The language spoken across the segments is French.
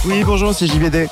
Oui, bonjour, c'est JVD.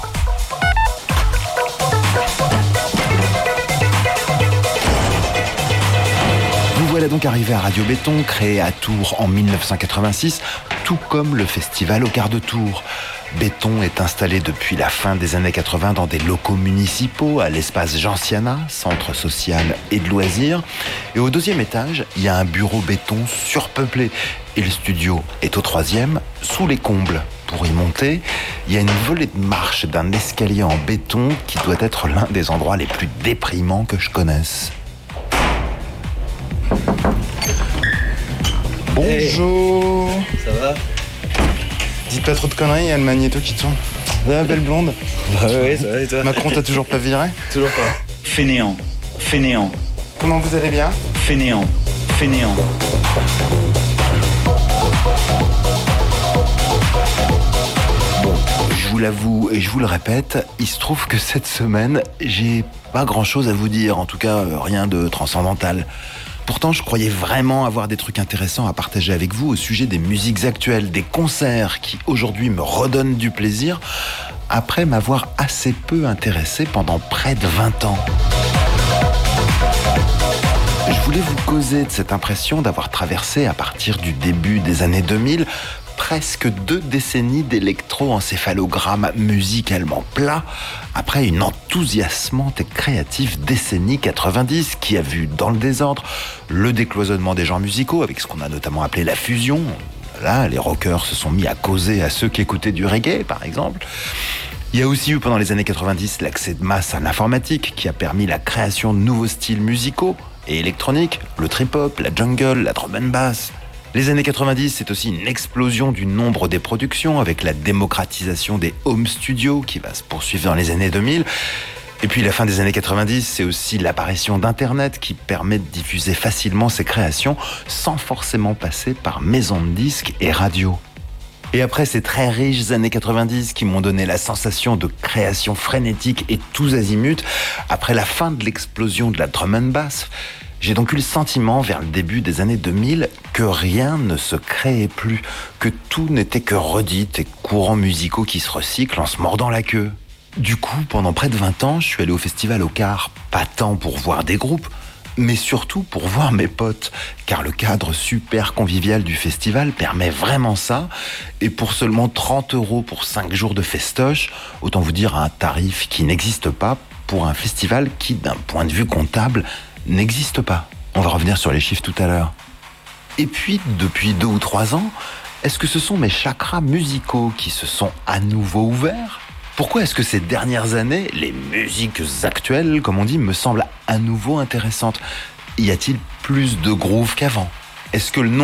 Vous voilà donc arrivé à Radio Béton, créé à Tours en 1986, tout comme le festival au quart de tour. Béton est installé depuis la fin des années 80 dans des locaux municipaux à l'espace Gentiana, centre social et de loisirs. Et au 2e étage, il y a un bureau béton surpeuplé. Et le studio est au 3e, sous les combles. Pour y monter, il y a une volée de marche d'un escalier en béton qui doit être l'un des endroits les plus déprimants que je connaisse. Bonjour. Ça va? Dites pas trop de conneries, il y a le magnéto qui tourne. La belle blonde. Bah ouais, ça va et toi? Macron t'a toujours pas viré? Toujours pas. Fainéant. Comment vous allez bien? Fainéant. Bon, je vous l'avoue et je vous le répète, il se trouve que cette semaine, j'ai pas grand-chose à vous dire, en tout cas rien de transcendantal. Pourtant, je croyais vraiment avoir des trucs intéressants à partager avec vous au sujet des musiques actuelles, des concerts qui aujourd'hui me redonnent du plaisir, après m'avoir assez peu intéressé pendant près de 20 ans. Je voulais vous causer de cette impression d'avoir traversé, à partir du début des années 2000, presque 2 décennies d'électroencéphalogramme musicalement plat, après une enthousiasmante et créative décennie 90 qui a vu dans le désordre le décloisonnement des genres musicaux avec ce qu'on a notamment appelé la fusion. Là, les rockers se sont mis à causer à ceux qui écoutaient du reggae, par exemple. Il y a aussi eu pendant les années 90 l'accès de masse à l'informatique qui a permis la création de nouveaux styles musicaux et électroniques, le trip-hop, la jungle, la drum and bass. Les années 90, c'est aussi une explosion du nombre des productions avec la démocratisation des home studios qui va se poursuivre dans les années 2000. Et puis la fin des années 90, c'est aussi l'apparition d'Internet qui permet de diffuser facilement ses créations sans forcément passer par maisons de disques et radio. Et après ces très riches années 90 qui m'ont donné la sensation de création frénétique et tous azimuts, après la fin de l'explosion de la drum and bass, j'ai donc eu le sentiment, vers le début des années 2000, que rien ne se créait plus, que tout n'était que redites et courants musicaux qui se recyclent en se mordant la queue. Du coup, pendant près de 20 ans, je suis allé au festival au quart, pas tant pour voir des groupes, mais surtout pour voir mes potes, car le cadre super convivial du festival permet vraiment ça, et pour seulement 30 € pour 5 jours de festoche, autant vous dire un tarif qui n'existe pas pour un festival qui, d'un point de vue comptable, n'existe pas. On va revenir sur les chiffres tout à l'heure. Et puis, depuis 2 ou 3 ans, est-ce que ce sont mes chakras musicaux qui se sont à nouveau ouverts ? Pourquoi est-ce que ces dernières années, les musiques actuelles, comme on dit, me semblent à nouveau intéressantes ? Y a-t-il plus de groove qu'avant ? Est-ce que le nom